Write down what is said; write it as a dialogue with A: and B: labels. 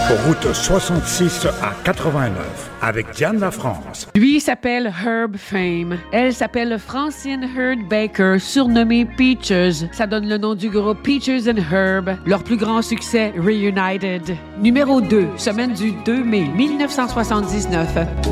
A: Route 66 à 89 avec Diane Lafrance.
B: Lui s'appelle Herb Fame. Elle s'appelle Francine Heard Baker, surnommée Peaches. Ça donne le nom du groupe Peaches and Herb. Leur plus grand succès, Reunited. Numéro 2, semaine du 2 mai 1979.